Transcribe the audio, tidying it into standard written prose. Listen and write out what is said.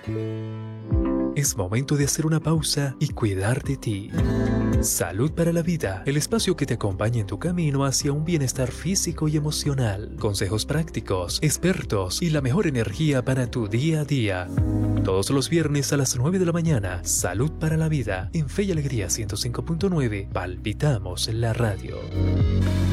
Es momento de hacer una pausa y cuidar de ti. Salud para la Vida, el espacio que te acompaña en tu camino hacia un bienestar físico y emocional. Consejos prácticos, expertos y la mejor energía para tu día a día. Todos los viernes a las 9 de la mañana, Salud para la Vida, en Fe y Alegría 105.9, palpitamos en la radio.